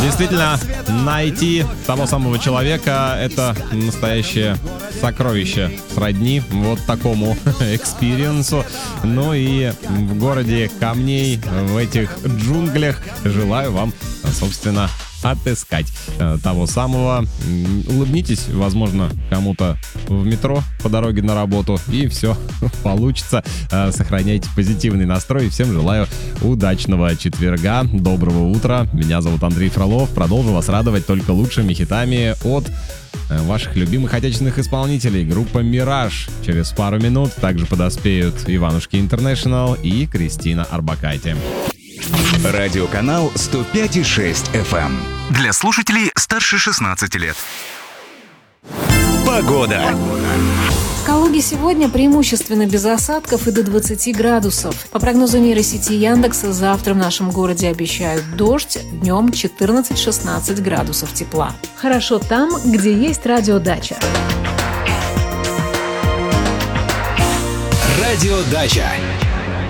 Действительно, найти того самого человека — это настоящее сокровище сродни вот такому экспириенсу. Ну и в городе камней, в этих джунглях, желаю вам, собственно, отыскать того самого. Улыбнитесь, возможно, кому-то в метро по дороге на работу, и все получится. Сохраняйте позитивный настрой. Всем желаю удачного четверга, доброго утра. Меня зовут Андрей Фролов. Продолжу вас радовать только лучшими хитами от ваших любимых отечественных исполнителей. Группа «Мираж». Через пару минут также подоспеют Иванушки Интернешнл и Кристина Орбакайте. Радиоканал 105,6 FM. Для слушателей старше 16 лет. Погода. В Калуге сегодня преимущественно без осадков и до 20 градусов. По прогнозу нейросети Яндекса, завтра в нашем городе обещают дождь, днем 14-16 градусов тепла. Хорошо там, где есть радиодача. Радиодача.